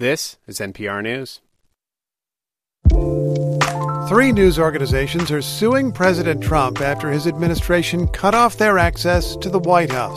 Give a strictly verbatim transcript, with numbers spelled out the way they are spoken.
This is N P R News. Three news organizations are suing President Trump after his administration cut off their access to the White House.